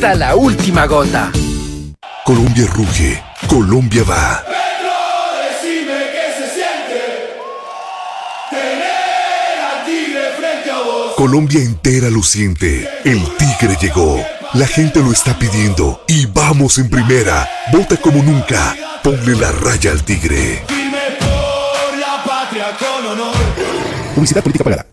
hasta la última gota. Colombia ruge, Colombia va. Decime qué se siente tener al Tigre frente a vos. Colombia entera lo siente. El Tigre llegó. La gente lo está pidiendo y vamos en primera. Vota como nunca. Ponle la raya al Tigre. Firme por la patria con honor. Publicidad política pagada.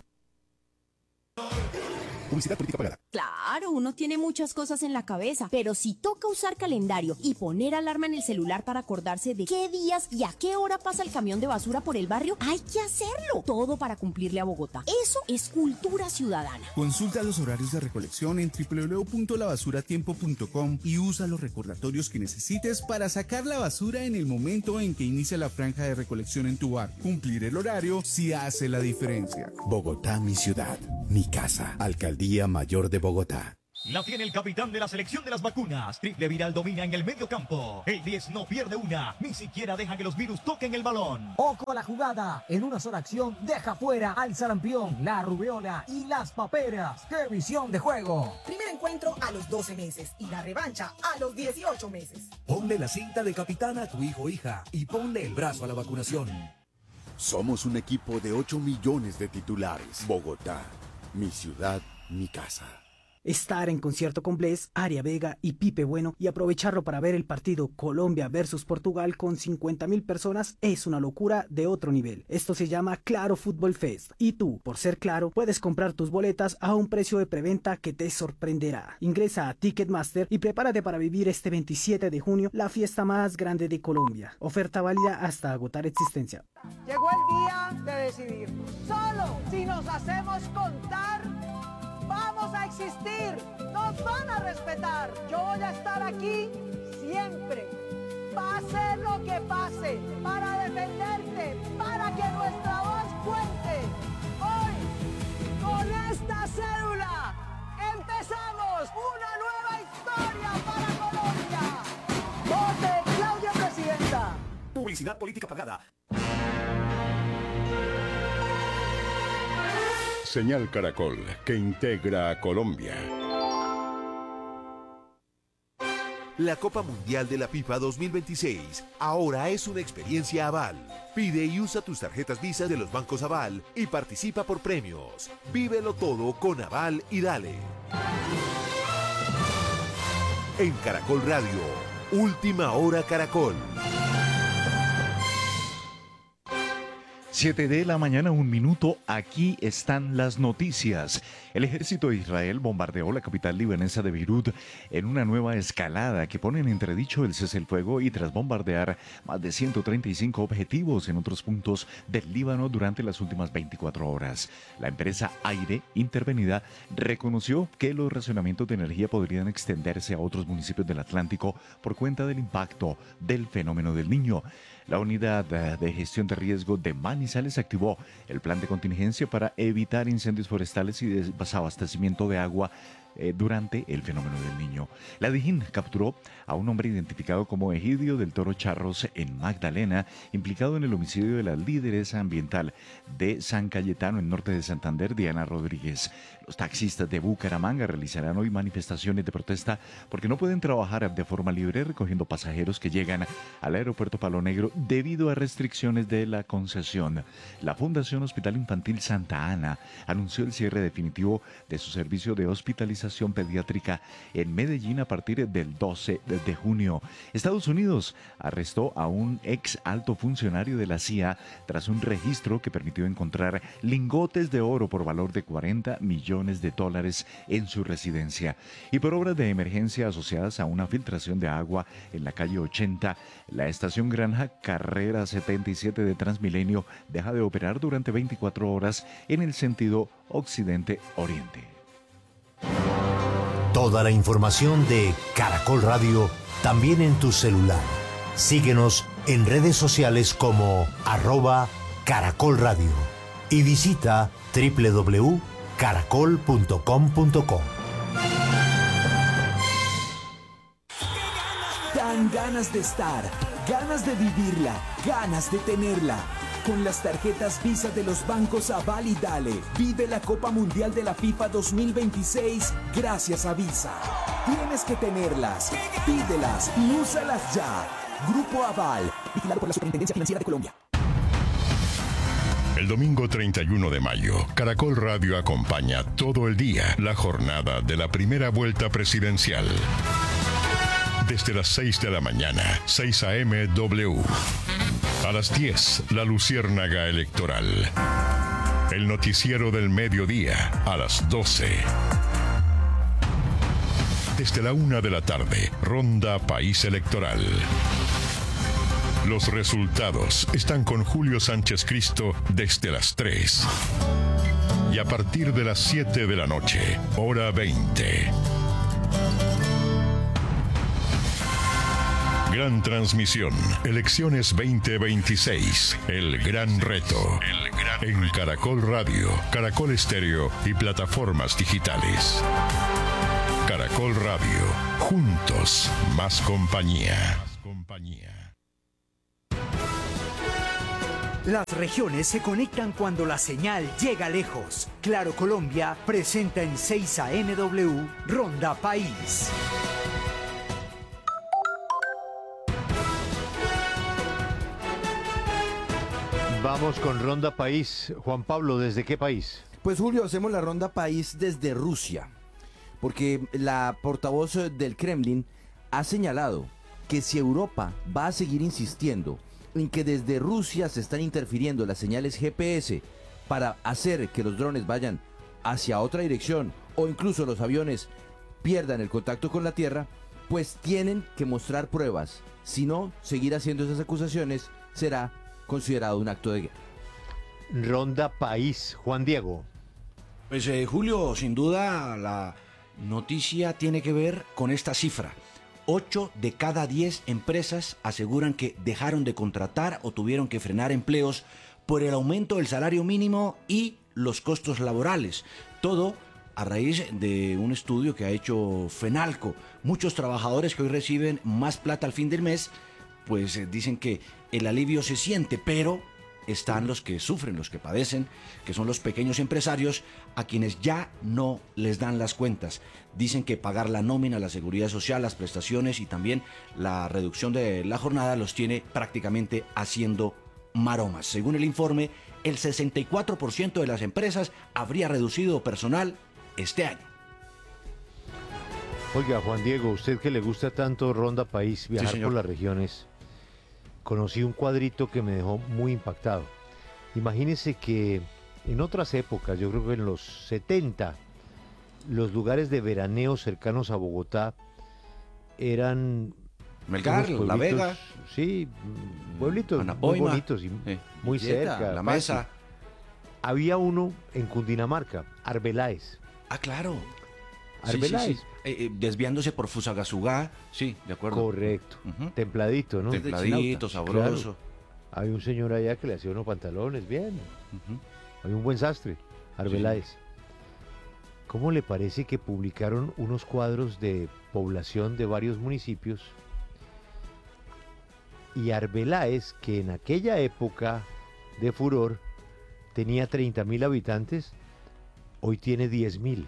Publicidad política pagada. Claro, uno tiene muchas cosas en la cabeza, pero si toca usar calendario y poner alarma en el celular para acordarse de qué días y a qué hora pasa el camión de basura por el barrio, hay que hacerlo. Todo para cumplirle a Bogotá. Eso es cultura ciudadana. Consulta los horarios de recolección en www.labasuratiempo.com y usa los recordatorios que necesites para sacar la basura en el momento en que inicia la franja de recolección en tu barrio. Cumplir el horario sí hace la diferencia. Bogotá, mi ciudad, mi casa. Alcaldía Mayor de Bogotá. La tiene el capitán de la selección de las vacunas. Triple Viral domina en el medio campo. El 10 no pierde una, ni siquiera deja que los virus toquen el balón. Ojo a la jugada. En una sola acción deja fuera al sarampión, la rubiola y las paperas. ¡Qué visión de juego! Primer encuentro a los 12 meses y la revancha a los 18 meses. Ponle la cinta de capitán a tu hijo o hija y ponle el brazo a la vacunación. Somos un equipo de 8 millones de titulares. Bogotá, mi ciudad, mi casa. Estar en concierto con Bless, Aria Vega y Pipe Bueno y aprovecharlo para ver el partido Colombia versus Portugal con 50.000 personas es una locura de otro nivel. Esto se llama Claro Fútbol Fest y tú, por ser Claro, puedes comprar tus boletas a un precio de preventa que te sorprenderá. Ingresa a Ticketmaster y prepárate para vivir este 27 de junio la fiesta más grande de Colombia. Oferta válida hasta agotar existencia. Llegó el día de decidir. Solo si nos hacemos contar, vamos a existir, nos van a respetar. Yo voy a estar aquí siempre, pase lo que pase, para defenderte, para que nuestra voz cuente. Hoy, con esta cédula, empezamos una nueva historia para Colombia. Vote Claudia Presidenta. Publicidad política pagada. Señal Caracol, que integra a Colombia. La Copa Mundial de la FIFA 2026 ahora es una experiencia Aval. Pide y usa tus tarjetas Visa de los bancos Aval y participa por premios. Vívelo todo con Aval y dale. En Caracol Radio, Última Hora Caracol. 7 de la mañana, 1 minuto, aquí están las noticias. El ejército de Israel bombardeó la capital libanesa de Beirut en una nueva escalada que pone en entredicho el cese el fuego y tras bombardear más de 135 objetivos en otros puntos del Líbano durante las últimas 24 horas. La empresa Aire, intervenida, reconoció que los racionamientos de energía podrían extenderse a otros municipios del Atlántico por cuenta del impacto del fenómeno del Niño. La unidad de gestión de riesgo de Manizales activó el plan de contingencia para evitar incendios forestales y desabastecimiento de agua durante el fenómeno del Niño. La DIJÍN capturó a un hombre identificado como Egidio del Toro Charros en Magdalena, implicado en el homicidio de la lideresa ambiental de San Cayetano, en norte de Santander, Diana Rodríguez. Los taxistas de Bucaramanga realizarán hoy manifestaciones de protesta porque no pueden trabajar de forma libre recogiendo pasajeros que llegan al aeropuerto Palo Negro debido a restricciones de la concesión. La Fundación Hospital Infantil Santa Ana anunció el cierre definitivo de su servicio de hospitalización pediátrica en Medellín a partir del 12 de junio. Estados Unidos arrestó a un ex alto funcionario de la CIA tras un registro que permitió encontrar lingotes de oro por valor de $40 millones en su residencia. Y por obras de emergencia asociadas a una filtración de agua en la calle 80, la estación Granja Carrera 77 de Transmilenio deja de operar durante 24 horas en el sentido occidente-oriente. Toda la información de Caracol Radio también en tu celular. Síguenos en redes sociales como @Caracol Radio y visita www.caracol.com.co. Dan ganas de estar, ganas de vivirla, ganas de tenerla. con las tarjetas Visa de los bancos Aval y Dale. Vive la Copa Mundial de la FIFA 2026 gracias a Visa. Tienes que tenerlas, pídelas y úsalas ya. Grupo Aval, vigilado por la Superintendencia Financiera de Colombia. El domingo 31 de mayo, Caracol Radio acompaña todo el día la jornada de la primera vuelta presidencial. Desde las 6 de la mañana, 6 a.m. W. A las 10, la Luciérnaga Electoral. El noticiero del mediodía, a las 12. Desde la 1 de la tarde, Ronda País Electoral. Los resultados están con Julio Sánchez Cristo desde las 3. Y a partir de las 7 de la noche, hora 20. Gran transmisión, elecciones 2026, el gran reto. En Caracol Radio, Caracol Estéreo y plataformas digitales. Caracol Radio, juntos, más compañía. Las regiones se conectan cuando la señal llega lejos. Claro Colombia presenta en 6 a.m. W Ronda País. Vamos con Ronda País. Juan Pablo, ¿desde qué país? Pues Julio, hacemos la Ronda País desde Rusia, porque la portavoz del Kremlin ha señalado que si Europa va a seguir insistiendo en que desde Rusia se están interfiriendo las señales GPS para hacer que los drones vayan hacia otra dirección o incluso los aviones pierdan el contacto con la Tierra, pues tienen que mostrar pruebas. Si no, seguir haciendo esas acusaciones será considerado un acto de guerra. Ronda País, Juan Diego. Pues Julio, sin duda la noticia tiene que ver con esta cifra. 8 de cada 10 empresas aseguran que dejaron de contratar o tuvieron que frenar empleos por el aumento del salario mínimo y los costos laborales. Todo a raíz de un estudio que ha hecho Fenalco. Muchos trabajadores que hoy reciben más plata al fin del mes, pues dicen que el alivio se siente, pero están los que sufren, los que padecen, que son los pequeños empresarios, a quienes ya no les dan las cuentas. Dicen que pagar la nómina, la seguridad social, las prestaciones y también la reducción de la jornada los tiene prácticamente haciendo maromas. Según el informe, el 64% de las empresas habría reducido personal este año. Oiga, Juan Diego, usted que le gusta tanto Ronda País, viajar por las regiones, conocí un cuadrito que me dejó muy impactado. Imagínese que en otras épocas, yo creo que en los 70, los lugares de veraneo cercanos a Bogotá eran... Melgar, La Vega. Sí, pueblitos muy bonitos y muy cerca. La Mesa. Había uno en Cundinamarca, Arbeláez. Ah, claro. Arbeláez. Sí. Desviándose por Fusagasugá, sí, de acuerdo. Correcto. Templadito, ¿no? Templadito, sabroso. Claro. Hay un señor allá que le hacía unos pantalones, bien. Hay un buen sastre, Arbeláez. Sí. ¿Cómo le parece que publicaron unos cuadros de población de varios municipios? Y Arbeláez, que en aquella época de furor tenía 30.000 habitantes, hoy tiene 10.000.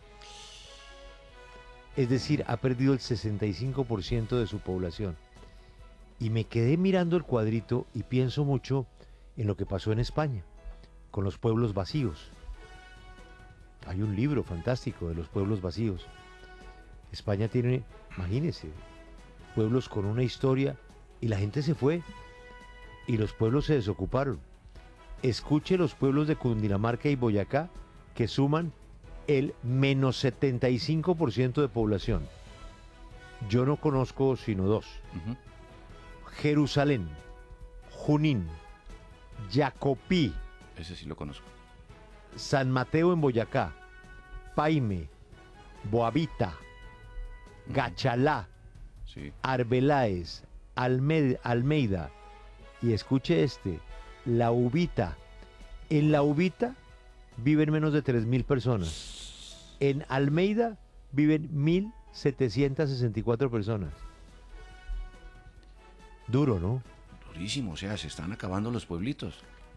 Es decir, ha perdido el 65% de su población. Y me quedé mirando el cuadrito y pienso mucho en lo que pasó en España, con los pueblos vacíos. Hay un libro fantástico de los pueblos vacíos. España tiene, imagínense, pueblos con una historia y la gente se fue y los pueblos se desocuparon. Escuche los pueblos de Cundinamarca y Boyacá que suman el menos 75% de población. Yo no conozco sino dos. Jerusalén, Junín, Jacopí. Ese sí lo conozco. San Mateo en Boyacá, Paime, Boavita, Gachalá, Arbeláez, Almeida y escuche La Ubita. En La Ubita viven menos de 3.000 personas. En Almeida viven 1.764 personas. Duro, ¿no? Durísimo, o sea, se están acabando los pueblitos.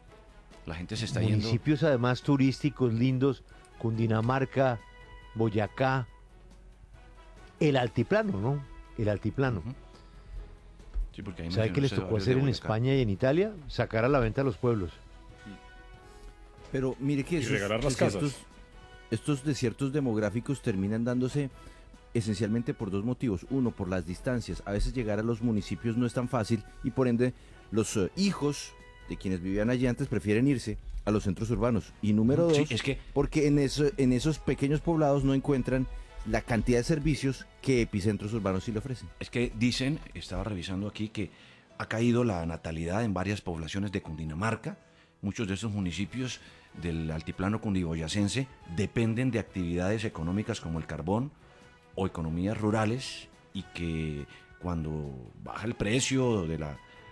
La gente se está yendo. Municipios además turísticos lindos, Cundinamarca, Boyacá, el altiplano, ¿no? El altiplano. Sí, porque ahí ¿Sabe qué les tocó hacer en España y en Italia? Sacar a la venta a los pueblos. Pero mire que regalar las casas. Estos desiertos demográficos terminan dándose esencialmente por dos motivos. Uno, por las distancias. A veces llegar a los municipios no es tan fácil y por ende los hijos de quienes vivían allí antes prefieren irse a los centros urbanos. Y número dos, porque en esos pequeños poblados no encuentran la cantidad de servicios que epicentros urbanos sí le ofrecen. Es que dicen, estaba revisando aquí, que ha caído la natalidad en varias poblaciones de Cundinamarca. Muchos de esos municipios del altiplano cundiboyacense dependen de actividades económicas como el carbón o economías rurales, y que cuando baja el precio de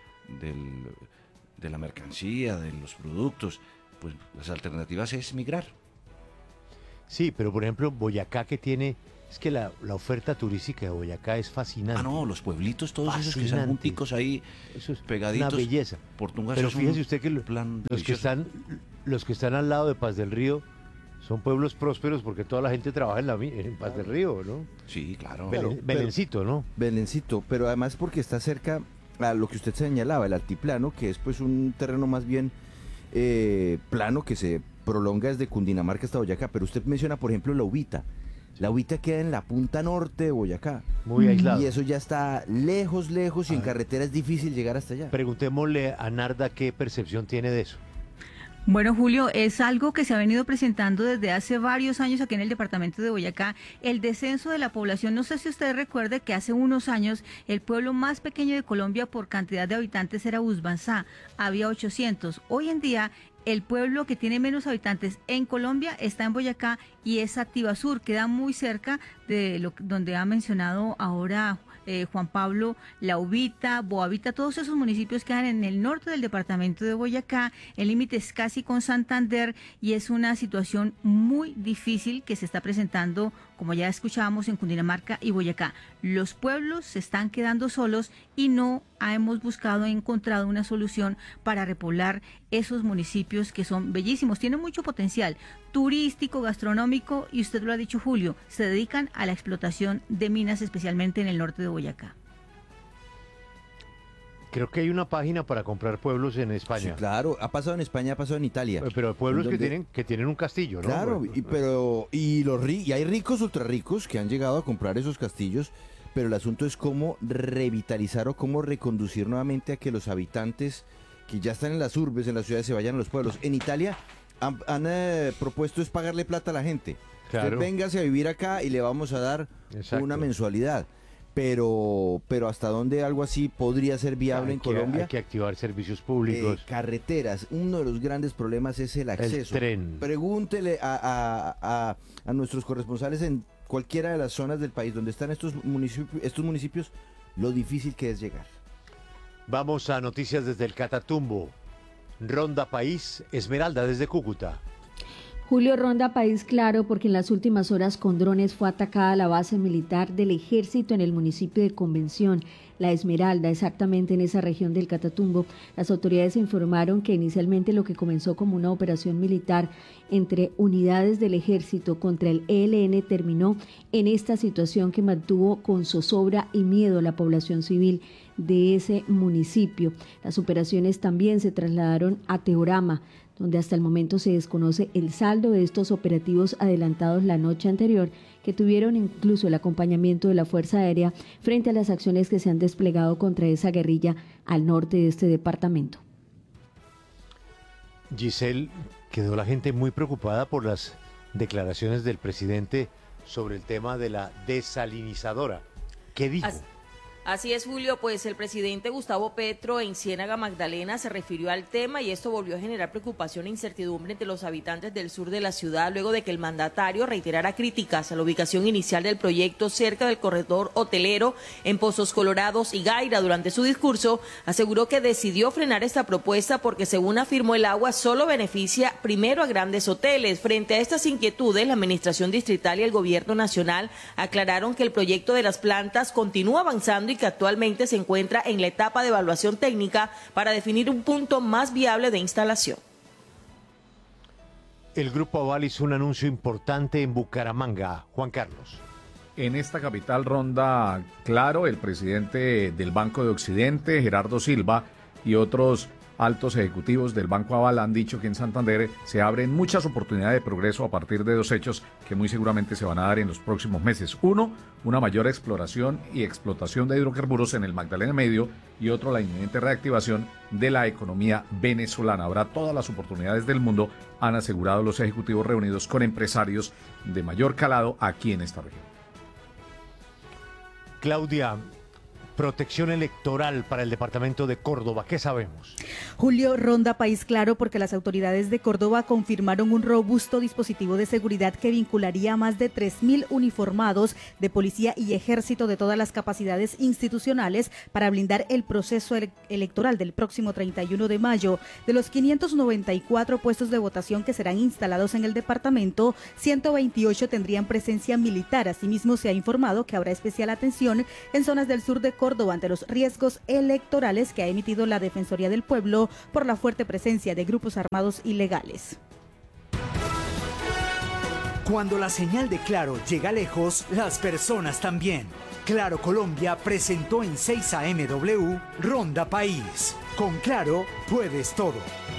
la mercancía, de los productos, pues las alternativas es migrar. Sí, pero por ejemplo Boyacá, que tiene, es que la oferta turística de Boyacá es fascinante. Ah, no, los pueblitos todos esos que están junticos ahí, eso es pegaditos. Una belleza. Portungas, pero es fíjese usted que los que están al lado de Paz del Río son pueblos prósperos porque toda la gente trabaja en Paz del Río, ¿no? Sí, claro. Belencito, ¿no? Belencito, pero además porque está cerca a lo que usted señalaba, el altiplano, que es pues un terreno más bien plano que se prolonga desde Cundinamarca hasta Boyacá. Pero usted menciona, por ejemplo, la Ubita. La Ubita queda en la punta norte de Boyacá. Muy aislado. Y eso ya está lejos, y en carretera es difícil llegar hasta allá. Preguntémosle a Narda qué percepción tiene de eso. Bueno, Julio, es algo que se ha venido presentando desde hace varios años aquí en el departamento de Boyacá, el descenso de la población. No sé si usted recuerde que hace unos años el pueblo más pequeño de Colombia por cantidad de habitantes era Busbanzá, había 800. Hoy en día el pueblo que tiene menos habitantes en Colombia está en Boyacá y es Activasur, queda muy cerca de donde ha mencionado ahora Juan Pablo, La Ubita, Boavita, todos esos municipios quedan en el norte del departamento de Boyacá, el límite es casi con Santander y es una situación muy difícil que se está presentando, como ya escuchábamos, en Cundinamarca y Boyacá. Los pueblos se están quedando solos y no hemos encontrado una solución para repoblar esos municipios que son bellísimos, tienen mucho potencial turístico, gastronómico, y usted lo ha dicho, Julio, se dedican a la explotación de minas, especialmente en el norte de Boyacá. Creo que hay una página para comprar pueblos en España. Sí, claro, ha pasado en España, ha pasado en Italia. Pero pueblos que tienen un castillo, ¿no? Claro, y hay ricos, ultra ricos que han llegado a comprar esos castillos, pero el asunto es cómo revitalizar o cómo reconducir nuevamente a que los habitantes que ya están en las urbes, en las ciudades, se vayan a los pueblos. En Italia han propuesto es pagarle plata a la gente. Claro. Usted véngase a vivir acá y le vamos a dar una mensualidad. Pero hasta dónde algo así podría ser viable en Colombia. Hay que activar servicios públicos. Carreteras. Uno de los grandes problemas es el acceso. El tren. Pregúntele a nuestros corresponsales en cualquiera de las zonas del país donde están estos municipios, lo difícil que es llegar. Vamos a noticias desde el Catatumbo. Ronda País, Esmeralda desde Cúcuta. Julio, ronda país claro porque en las últimas horas con drones fue atacada la base militar del ejército en el municipio de Convención, La Esmeralda, exactamente en esa región del Catatumbo. Las autoridades informaron que inicialmente lo que comenzó como una operación militar entre unidades del ejército contra el ELN terminó en esta situación que mantuvo con zozobra y miedo a la población civil de ese municipio. Las operaciones también se trasladaron a Teorama, donde hasta el momento se desconoce el saldo de estos operativos adelantados la noche anterior, que tuvieron incluso el acompañamiento de la Fuerza Aérea frente a las acciones que se han desplegado contra esa guerrilla al norte de este departamento. Giselle, quedó la gente muy preocupada por las declaraciones del presidente sobre el tema de la desalinizadora. ¿Qué dijo? Así es, Julio, pues el presidente Gustavo Petro en Ciénaga Magdalena se refirió al tema y esto volvió a generar preocupación e incertidumbre entre los habitantes del sur de la ciudad luego de que el mandatario reiterara críticas a la ubicación inicial del proyecto cerca del corredor hotelero en Pozos Colorados y Gaira. Durante su discurso aseguró que decidió frenar esta propuesta porque, según afirmó, el agua solo beneficia primero a grandes hoteles. Frente a estas inquietudes, la administración distrital y el gobierno nacional aclararon que el proyecto de las plantas continúa avanzando y que actualmente se encuentra en la etapa de evaluación técnica para definir un punto más viable de instalación. El Grupo Aval hizo un anuncio importante en Bucaramanga. Juan Carlos. En esta capital ronda Claro, el presidente del Banco de Occidente, Gerardo Silva, y otros altos ejecutivos del Banco Aval han dicho que en Santander se abren muchas oportunidades de progreso a partir de dos hechos que muy seguramente se van a dar en los próximos meses. Uno, una mayor exploración y explotación de hidrocarburos en el Magdalena Medio, y otro, la inminente reactivación de la economía venezolana. Habrá todas las oportunidades del mundo, han asegurado los ejecutivos reunidos con empresarios de mayor calado aquí en esta región. Claudia, protección electoral para el departamento de Córdoba, ¿qué sabemos? Julio, ronda País Claro porque las autoridades de Córdoba confirmaron un robusto dispositivo de seguridad que vincularía a más de 3.000 uniformados de policía y ejército de todas las capacidades institucionales para blindar el proceso electoral del próximo 31 de mayo. De los 594 puestos de votación que serán instalados en el departamento, 128 tendrían presencia militar. Asimismo, se ha informado que habrá especial atención en zonas del sur de Córdoba ante los riesgos electorales que ha emitido la Defensoría del Pueblo por la fuerte presencia de grupos armados ilegales. Cuando la señal de Claro llega lejos, las personas también. Claro Colombia presentó en 6 AMW Ronda País. Con Claro puedes todo.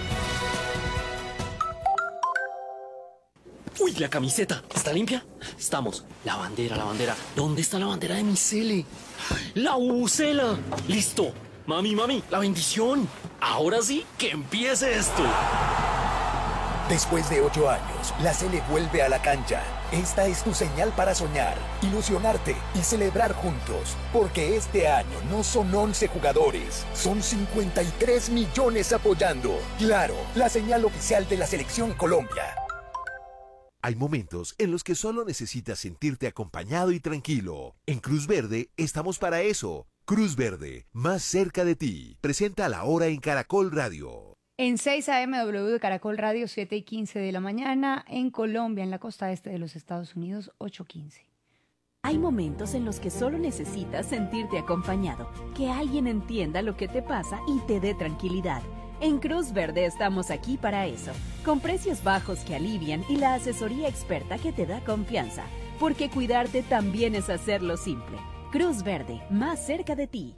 Uy, la camiseta, ¿está limpia? Estamos. La bandera. ¿Dónde está la bandera de mi cele? ¡La bubucela! ¡Listo! Mami, la bendición. Ahora sí, que empiece esto. Después de 8 años, la Sele vuelve a la cancha. Esta es tu señal para soñar, ilusionarte y celebrar juntos. Porque este año no son 11 jugadores, son 53 millones apoyando. Claro, la señal oficial de la Selección Colombia. Hay momentos en los que solo necesitas sentirte acompañado y tranquilo. En Cruz Verde estamos para eso. Cruz Verde, más cerca de ti. Presenta La Hora en Caracol Radio. En 6 AMW de Caracol Radio, 7:15 de la mañana. En Colombia, en la costa este de los Estados Unidos, 8:15. Hay momentos en los que solo necesitas sentirte acompañado, que alguien entienda lo que te pasa y te dé tranquilidad. En Cruz Verde estamos aquí para eso, con precios bajos que alivian y la asesoría experta que te da confianza, porque cuidarte también es hacerlo simple. Cruz Verde, más cerca de ti.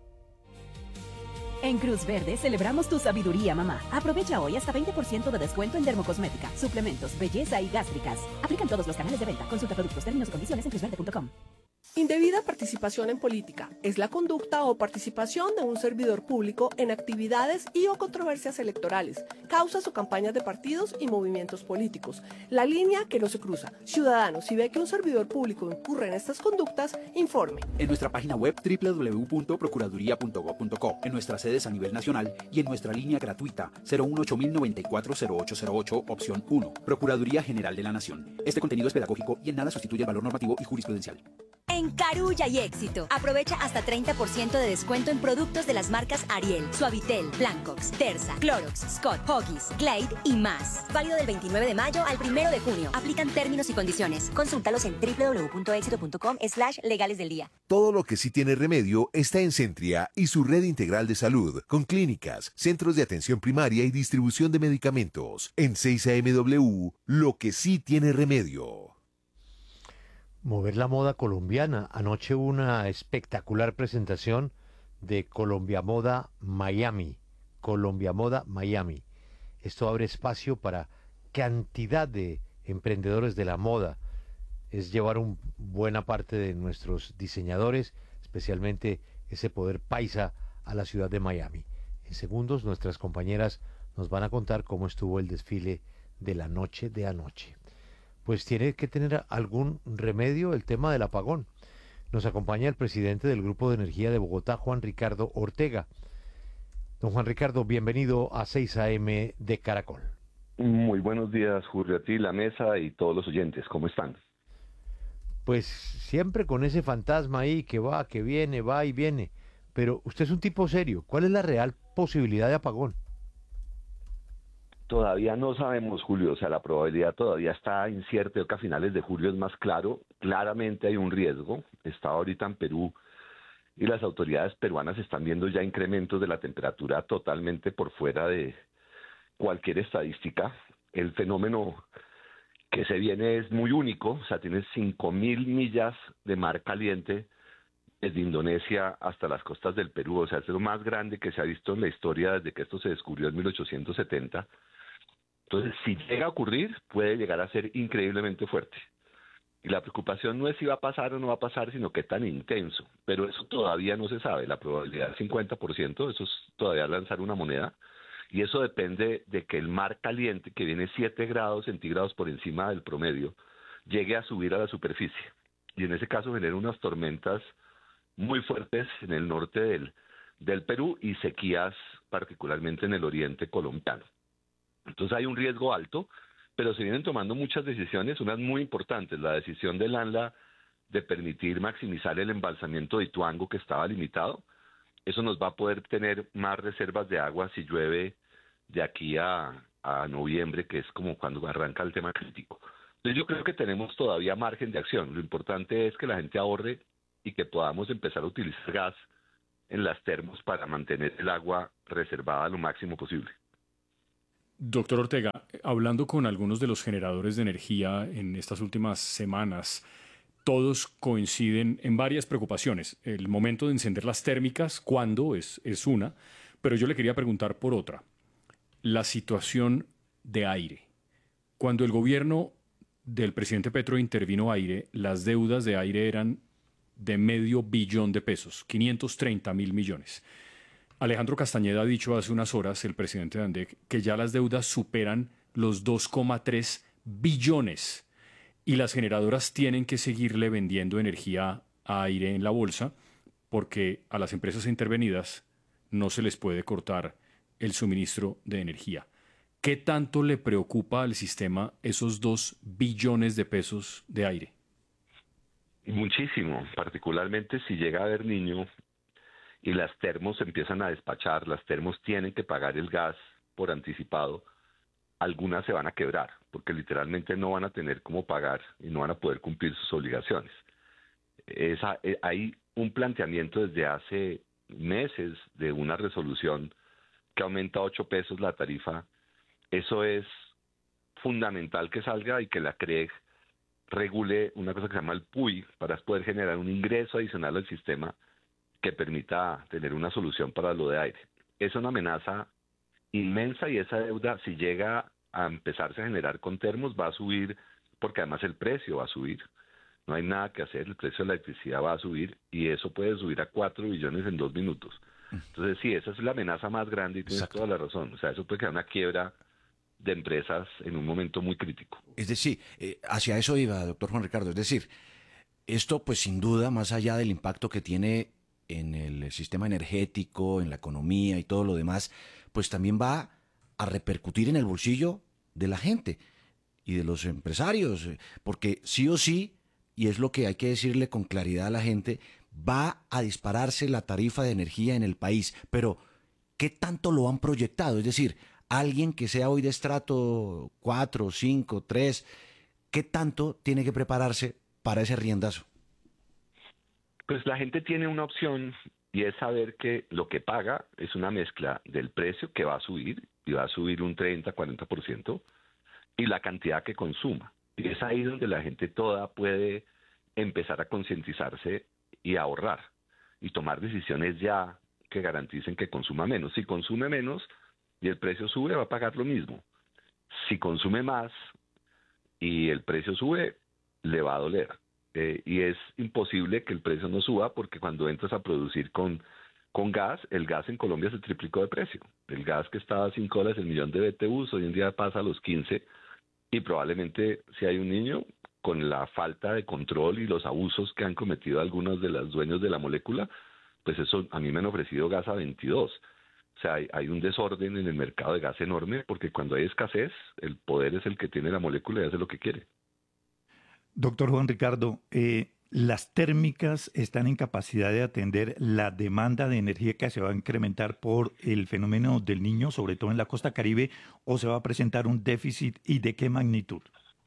En Cruz Verde celebramos tu sabiduría, mamá. Aprovecha hoy hasta 20% de descuento en dermocosmética, suplementos, belleza y gástricas. Aplican todos los canales de venta. Consulta productos, términos y condiciones en cruzverde.com. Indebida participación en política es la conducta o participación de un servidor público en actividades y o controversias electorales, causas o campañas de partidos y movimientos políticos. La línea que no se cruza. Ciudadanos, si ve que un servidor público incurre en estas conductas, informe. En nuestra página web www.procuraduría.gov.co, en nuestras sedes a nivel nacional y en nuestra línea gratuita 018-094-0808, opción 1. Procuraduría General de la Nación. Este contenido es pedagógico y en nada sustituye el valor normativo y jurisprudencial. En Carulla y Éxito, aprovecha hasta 30% de descuento en productos de las marcas Ariel, Suavitel, Blancox, Terza, Clorox, Scott, Huggies, Glade y más. Válido del 29 de mayo al 1 de junio. Aplican términos y condiciones. Consúltalos en www.exito.com/legales del día. Todo lo que sí tiene remedio está en Centria y su red integral de salud, con clínicas, centros de atención primaria y distribución de medicamentos. En 6 AMW, lo que sí tiene remedio. Mover la moda colombiana. Anoche una espectacular presentación de Colombia Moda Miami. Colombia Moda Miami. Esto abre espacio para cantidad de emprendedores de la moda. Es llevar buena parte de nuestros diseñadores, especialmente ese poder paisa, a la ciudad de Miami. En segundos nuestras compañeras nos van a contar cómo estuvo el desfile de la noche de anoche. Pues tiene que tener algún remedio el tema del apagón. Nos acompaña el presidente del Grupo de Energía de Bogotá, Juan Ricardo Ortega. Don Juan Ricardo, bienvenido a 6 AM de Caracol. Muy buenos días, Julio, a ti, la mesa y todos los oyentes. ¿Cómo están? Pues siempre con ese fantasma ahí que va, que viene, va y viene. Pero usted es un tipo serio. ¿Cuál es la real posibilidad de apagón? Todavía no sabemos, Julio, o sea, la probabilidad todavía está incierta. Creo que a finales de julio es más claro. Claramente hay un riesgo. Está ahorita en Perú y las autoridades peruanas están viendo ya incrementos de la temperatura totalmente por fuera de cualquier estadística. El fenómeno que se viene es muy único, o sea, tiene 5.000 millas de mar caliente desde Indonesia hasta las costas del Perú, o sea, es lo más grande que se ha visto en la historia desde que esto se descubrió en 1870. Entonces, si llega a ocurrir, puede llegar a ser increíblemente fuerte. Y la preocupación no es si va a pasar o no va a pasar, sino qué tan intenso. Pero eso todavía no se sabe. La probabilidad es 50%, eso es todavía lanzar una moneda. Y eso depende de que el mar caliente, que viene 7 grados centígrados por encima del promedio, llegue a subir a la superficie. Y en ese caso genera unas tormentas muy fuertes en el norte del Perú y sequías particularmente en el oriente colombiano. Entonces hay un riesgo alto, pero se vienen tomando muchas decisiones, unas muy importantes. La decisión del ANLA de permitir maximizar el embalsamiento de Ituango, que estaba limitado, eso nos va a poder tener más reservas de agua si llueve de aquí a noviembre, que es como cuando arranca el tema crítico. Entonces yo creo que tenemos todavía margen de acción. Lo importante es que la gente ahorre y que podamos empezar a utilizar gas en las termos para mantener el agua reservada lo máximo posible. Doctor Ortega, hablando con algunos de los generadores de energía en estas últimas semanas, todos coinciden en varias preocupaciones. El momento de encender las térmicas, ¿cuándo? Es una, pero yo le quería preguntar por otra. La situación de aire. Cuando el gobierno del presidente Petro intervino aire, las deudas de aire eran de $500 billion de pesos, 530.000 millones. Alejandro Castañeda ha dicho hace unas horas, el presidente de ANDEC, que ya las deudas superan los 2,3 billones y las generadoras tienen que seguirle vendiendo energía a aire en la bolsa porque a las empresas intervenidas no se les puede cortar el suministro de energía. ¿Qué tanto le preocupa al sistema esos 2 billones de pesos de aire? Muchísimo, particularmente si llega a haber niño y las termos empiezan a despachar, las termos tienen que pagar el gas por anticipado, algunas se van a quebrar, porque literalmente no van a tener cómo pagar y no van a poder cumplir sus obligaciones. Hay un planteamiento desde hace meses de una resolución que aumenta 8 pesos la tarifa. Eso es fundamental que salga y que la CREG regule una cosa que se llama el PUI para poder generar un ingreso adicional al sistema que permita tener una solución para lo de aire. Es una amenaza inmensa y esa deuda, si llega a empezarse a generar con termos, va a subir porque además el precio va a subir. No hay nada que hacer, el precio de la electricidad va a subir y eso puede subir a 4 billones en 2 minutos. Entonces sí, esa es la amenaza más grande y tienes toda la razón. O sea, eso puede crear una quiebra de empresas en un momento muy crítico. Es decir, hacia eso iba, doctor Juan Ricardo. Es decir, esto pues sin duda, más allá del impacto que tiene en el sistema energético, en la economía y todo lo demás, pues también va a repercutir en el bolsillo de la gente y de los empresarios, porque sí o sí, y es lo que hay que decirle con claridad a la gente, va a dispararse la tarifa de energía en el país. Pero, ¿qué tanto lo han proyectado? Es decir, alguien que sea hoy de estrato 4, 5, 3, ¿qué tanto tiene que prepararse para ese riendazo? Pues la gente tiene una opción y es saber que lo que paga es una mezcla del precio que va a subir, y va a subir un 30-40%, y la cantidad que consuma. Y es ahí donde la gente toda puede empezar a concientizarse y ahorrar, y tomar decisiones ya que garanticen que consuma menos. Si consume menos y el precio sube, va a pagar lo mismo. Si consume más y el precio sube, le va a doler. Y es imposible que el precio no suba porque cuando entras a producir con gas, el gas en Colombia se triplicó de precio. El gas que estaba a $5 el millón de BTUs, hoy en día pasa a los 15, y probablemente si hay un niño, con la falta de control y los abusos que han cometido algunos de los dueños de la molécula, pues eso, a mí me han ofrecido gas a 22. O sea, hay un desorden en el mercado de gas enorme porque cuando hay escasez, el poder es el que tiene la molécula y hace lo que quiere. Doctor Juan Ricardo, ¿las térmicas están en capacidad de atender la demanda de energía que se va a incrementar por el fenómeno del Niño, sobre todo en la costa Caribe, o se va a presentar un déficit y de qué magnitud?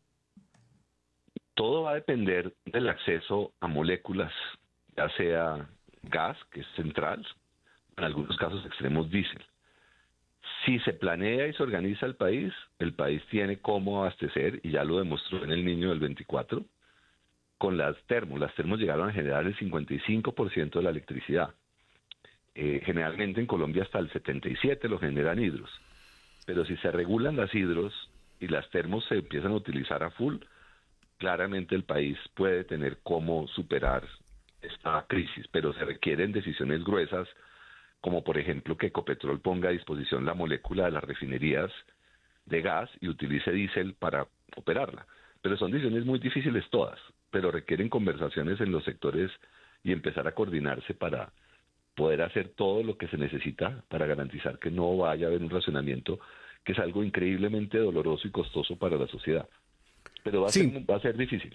Todo va a depender del acceso a moléculas, ya sea gas, que es central, en algunos casos extremos diésel. Si se planea y se organiza el país tiene cómo abastecer, y ya lo demostró en el Niño del 24, con las termos. Las termos llegaron a generar el 55% de la electricidad. Generalmente en Colombia hasta el 77% lo generan hidros. Pero si se regulan las hidros y las termos se empiezan a utilizar a full, claramente el país puede tener cómo superar esta crisis, pero se requieren decisiones gruesas, como por ejemplo que Ecopetrol ponga a disposición la molécula de las refinerías de gas y utilice diésel para operarla. Pero son decisiones muy difíciles todas, pero requieren conversaciones en los sectores y empezar a coordinarse para poder hacer todo lo que se necesita para garantizar que no vaya a haber un racionamiento, que es algo increíblemente doloroso y costoso para la sociedad. Pero va a ser difícil.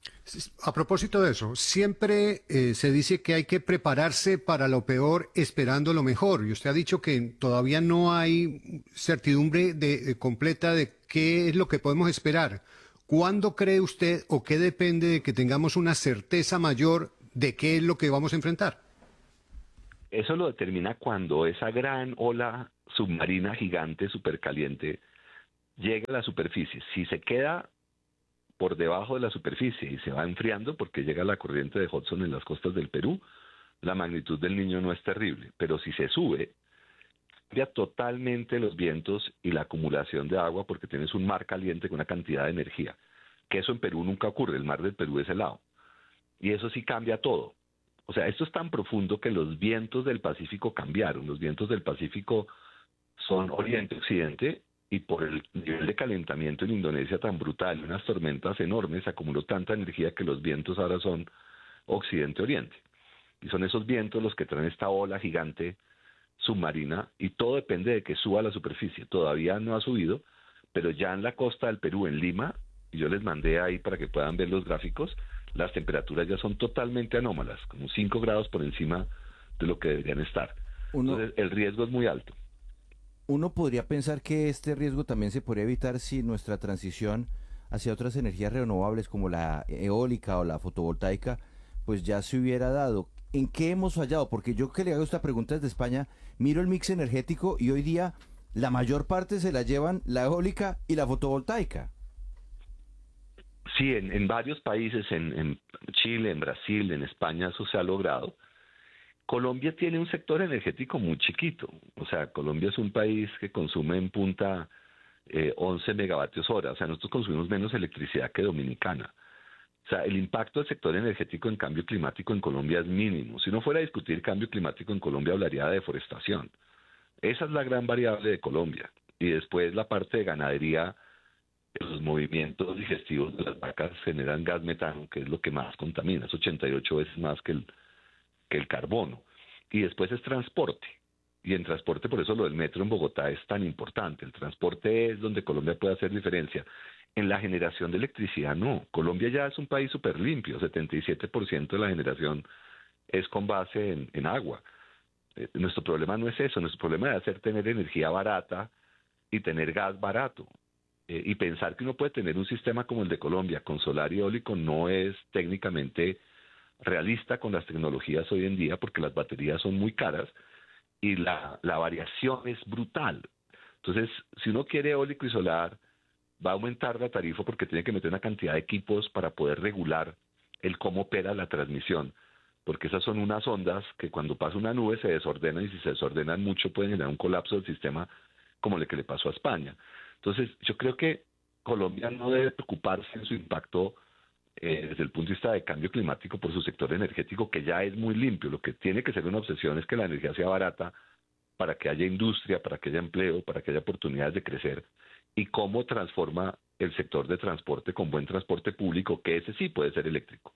A propósito de eso, siempre se dice que hay que prepararse para lo peor esperando lo mejor. Y usted ha dicho que todavía no hay certidumbre completa de qué es lo que podemos esperar. ¿Cuándo cree usted o qué depende de que tengamos una certeza mayor de qué es lo que vamos a enfrentar? Eso lo determina cuando esa gran ola submarina gigante, supercaliente, llega a la superficie. Si se queda por debajo de la superficie y se va enfriando porque llega la corriente de Hudson en las costas del Perú, la magnitud del Niño no es terrible. Pero si se sube, cambia totalmente los vientos y la acumulación de agua, porque tienes un mar caliente con una cantidad de energía, que eso en Perú nunca ocurre. El mar del Perú es helado. Y eso sí cambia todo. O sea, esto es tan profundo que los vientos del Pacífico cambiaron. Los vientos del Pacífico son oriente-occidente, y por el nivel de calentamiento en Indonesia tan brutal, unas tormentas enormes, se acumuló tanta energía que los vientos ahora son occidente-oriente. Y son esos vientos los que traen esta ola gigante submarina, y todo depende de que suba a la superficie. Todavía no ha subido, pero ya en la costa del Perú, en Lima, y yo les mandé ahí para que puedan ver los gráficos, las temperaturas ya son totalmente anómalas, como 5 grados por encima de lo que deberían estar. Entonces, el riesgo es muy alto. Uno podría pensar que este riesgo también se podría evitar si nuestra transición hacia otras energías renovables como la eólica o la fotovoltaica pues ya se hubiera dado. ¿En qué hemos fallado? Porque yo, que le hago esta pregunta desde España, miro el mix energético y hoy día la mayor parte se la llevan la eólica y la fotovoltaica. Sí, en varios países, en Chile, en Brasil, en España, eso se ha logrado. Colombia tiene un sector energético muy chiquito. O sea, Colombia es un país que consume en punta 11 megavatios hora. O sea, nosotros consumimos menos electricidad que Dominicana. O sea, el impacto del sector energético en cambio climático en Colombia es mínimo. Si uno fuera a discutir cambio climático en Colombia, hablaría de deforestación. Esa es la gran variable de Colombia. Y después la parte de ganadería, los movimientos digestivos de las vacas generan gas metano, que es lo que más contamina. Es 88 veces más que el carbono. Y después es transporte. Y en transporte, por eso lo del metro en Bogotá es tan importante. El transporte es donde Colombia puede hacer diferencia. En la generación de electricidad, no. Colombia ya es un país súper limpio. 77% de la generación es con base en agua. Nuestro problema no es eso. Nuestro problema es tener energía barata y tener gas barato. Y pensar que uno puede tener un sistema como el de Colombia con solar y eólico no es técnicamente realista con las tecnologías hoy en día, porque las baterías son muy caras y la variación es brutal. Entonces, si uno quiere eólico y solar, va a aumentar la tarifa porque tiene que meter una cantidad de equipos para poder regular el cómo opera la transmisión, porque esas son unas ondas que cuando pasa una nube se desordenan, y si se desordenan mucho pueden generar un colapso del sistema como el que le pasó a España. Entonces, yo creo que Colombia no debe preocuparse en su impacto desde el punto de vista de cambio climático por su sector energético, que ya es muy limpio. Lo que tiene que ser una obsesión es que la energía sea barata para que haya industria, para que haya empleo, para que haya oportunidades de crecer, y cómo transforma el sector de transporte con buen transporte público, que ese sí puede ser eléctrico.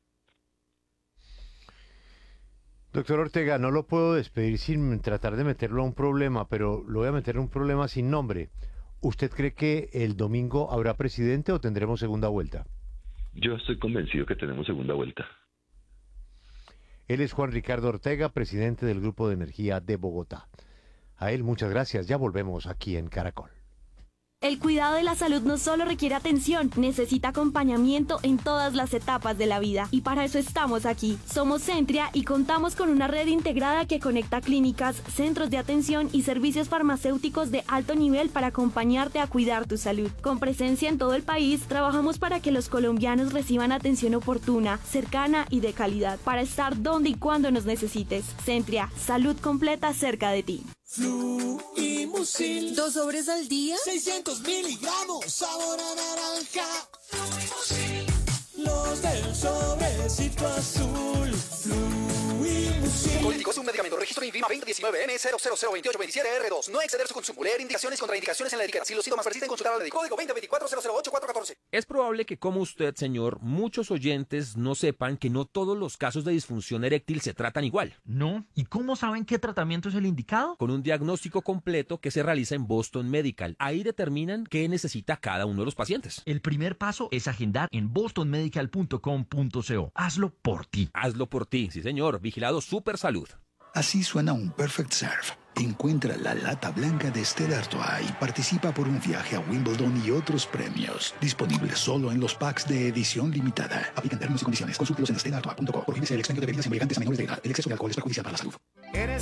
Doctor Ortega, no lo puedo despedir sin tratar de meterlo a un problema, pero lo voy a meter en un problema sin nombre. ¿Usted cree que el domingo habrá presidente o tendremos segunda vuelta? Yo estoy convencido que tenemos segunda vuelta. Él es Juan Ricardo Ortega, presidente del Grupo de Energía de Bogotá. A él muchas gracias. Ya volvemos aquí en Caracol. El cuidado de la salud no solo requiere atención, necesita acompañamiento en todas las etapas de la vida. Y para eso estamos aquí. Somos Centria y contamos con una red integrada que conecta clínicas, centros de atención y servicios farmacéuticos de alto nivel para acompañarte a cuidar tu salud. Con presencia en todo el país, trabajamos para que los colombianos reciban atención oportuna, cercana y de calidad, para estar donde y cuando nos necesites. Centria, salud completa cerca de ti. Fluimucil. 2 sobres al día. 600 miligramos, sabor a naranja. Fluimucil. Los del sobrecito azul. Fluimucil. Político es un medicamento. Registro INVIMA 2019N0002827R2. No exceder su consumo. Leer indicaciones, contraindicaciones en la etiqueta. Si los síntomas persisten, consultar al médico. Código 2024-008-414. Es probable que, como usted, señor, muchos oyentes no sepan que no todos los casos de disfunción eréctil se tratan igual. ¿No? ¿Y cómo saben qué tratamiento es el indicado? Con un diagnóstico completo que se realiza en Boston Medical. Ahí determinan qué necesita cada uno de los pacientes. El primer paso es agendar en bostonmedical.com.co. Hazlo por ti. Hazlo por ti, sí señor. Vigilado Super Salud. Así suena un Perfect Serve. Encuentra la lata blanca de Stella Artois y participa por un viaje a Wimbledon y otros premios. Disponible solo en los packs de edición limitada. Aplican términos y condiciones. Consúltelos en stellaartois.com. Prohíbese el expendio de bebidas embriagantes a menores de edad. El exceso de alcohol es perjudicial para la salud.